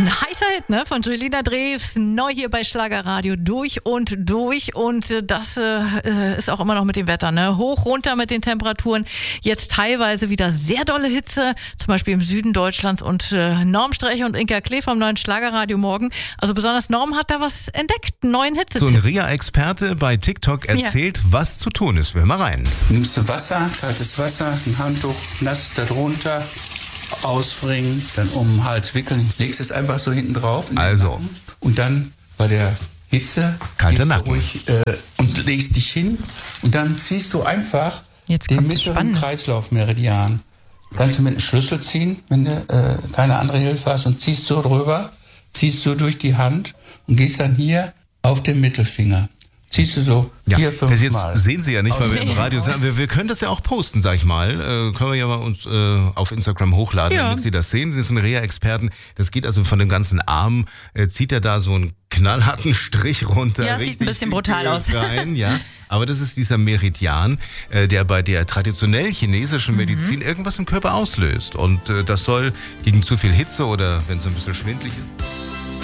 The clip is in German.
Ein heißer Hit, ne, von Julina Drews, neu hier bei Schlagerradio, durch und durch. Und das ist auch immer noch mit dem Wetter, ne? Hoch, runter mit den Temperaturen. Jetzt teilweise wieder sehr dolle Hitze, zum Beispiel im Süden Deutschlands. Und Norm Streche und Inka Klee vom neuen Schlagerradio morgen. Also besonders Norm hat da was entdeckt, einen neuen Hitzetipp. So ein Ria-Experte bei TikTok erzählt, was zu tun ist. Wir hören mal rein. Nimmst du Wasser, kaltes Wasser, ein Handtuch, nass darunter, ausbringen, dann um den Hals wickeln, legst es einfach so hinten drauf. Also. Und dann bei der Hitze kalter Nacken. Ruhig, und legst dich hin und dann ziehst du einfach den mittleren Kreislaufmeridian. Kannst du mit einem Schlüssel ziehen, wenn du keine andere Hilfe hast, und ziehst so drüber, ziehst so durch die Hand und gehst dann hier auf den Mittelfinger. Ziehst du so 4-5 Mal. Jetzt Mal. sehen Sie ja nicht, weil wir im Radio sind. Wir können das ja auch posten, sag ich mal. Können wir ja mal uns auf Instagram hochladen, damit Sie das sehen. Das sind Ria-Experten. Das geht also von dem ganzen Arm, zieht er da so einen knallharten Strich runter. Ja, sieht ein bisschen brutal aus. Rein, ja. Aber das ist dieser Meridian, der bei der traditionell chinesischen Medizin irgendwas im Körper auslöst. Und das soll gegen zu viel Hitze oder wenn es ein bisschen schwindelig ist.